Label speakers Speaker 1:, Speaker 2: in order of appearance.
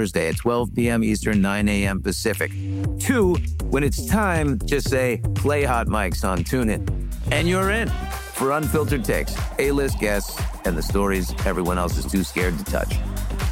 Speaker 1: Thursday at 12 p.m. Eastern, 9 a.m. Pacific. 2, when it's time, just say, play Hot Mics on TuneIn. And you're in for unfiltered takes, A-list guests, and the stories everyone else is too scared to touch.